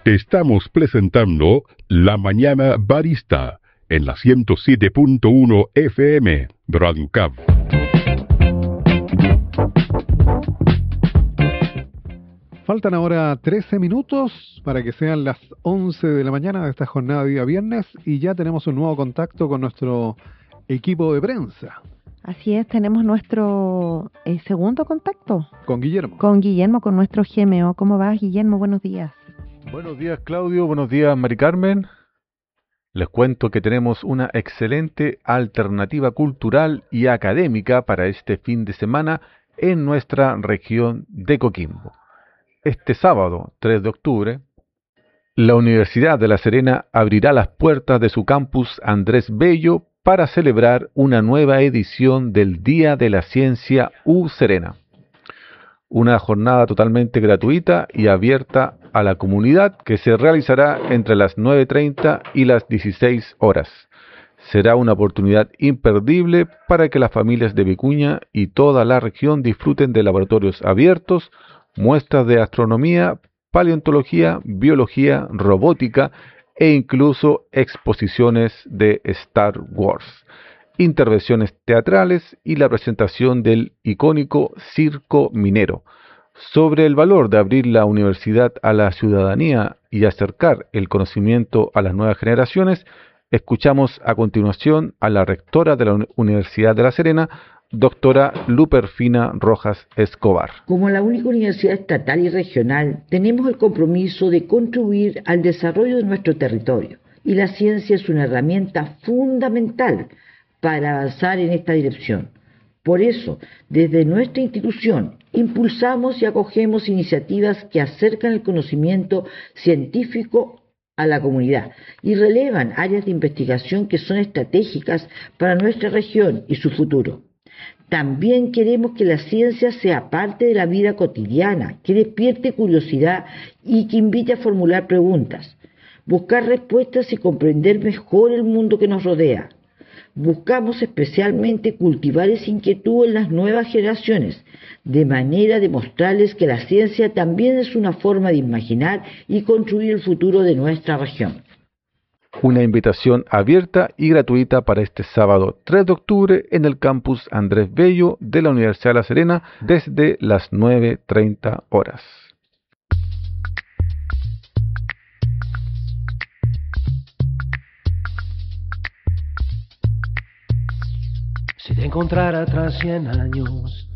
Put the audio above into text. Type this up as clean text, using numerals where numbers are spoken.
Estamos presentando La Mañana Barista en la 107.1 FM de Radio UCAB. Faltan ahora 13 minutos para que sean las 11 de la mañana de esta jornada de día viernes y ya tenemos un nuevo contacto con nuestro equipo de prensa. Así es, tenemos nuestro segundo contacto. Con Guillermo. Con Guillermo, con nuestro GMO. ¿Cómo vas, Guillermo? Buenos días. Buenos días, Claudio. Buenos días, Mari Carmen. Les cuento que tenemos una excelente alternativa cultural y académica para este fin de semana en nuestra región de Coquimbo. Este sábado, 3 de octubre, la Universidad de La Serena abrirá las puertas de su campus Andrés Bello para celebrar una nueva edición del Día de la Ciencia U Serena. Una jornada totalmente gratuita y abierta a la comunidad que se realizará entre las 9:30 y las 16 horas. Será una oportunidad imperdible para que las familias de Vicuña y toda la región disfruten de laboratorios abiertos, muestras de astronomía, paleontología, biología, robótica e incluso exposiciones de Star Wars, intervenciones teatrales y la presentación del icónico Circo Minero. Sobre el valor de abrir la universidad a la ciudadanía y acercar el conocimiento a las nuevas generaciones, escuchamos a continuación a la rectora de la Universidad de La Serena, doctora Luperfina Rojas Escobar. Como la única universidad estatal y regional, tenemos el compromiso de contribuir al desarrollo de nuestro territorio, y la ciencia es una herramienta fundamental para avanzar en esta dirección. Por eso, desde nuestra institución, impulsamos y acogemos iniciativas que acercan el conocimiento científico a la comunidad y relevan áreas de investigación que son estratégicas para nuestra región y su futuro. También queremos que la ciencia sea parte de la vida cotidiana, que despierte curiosidad y que invite a formular preguntas, buscar respuestas y comprender mejor el mundo que nos rodea. Buscamos especialmente cultivar esa inquietud en las nuevas generaciones, de manera de mostrarles que la ciencia también es una forma de imaginar y construir el futuro de nuestra región. Una invitación abierta y gratuita para este sábado 3 de octubre en el campus Andrés Bello de la Universidad de La Serena desde las 9:30 horas. Si te encontrara tras 100 años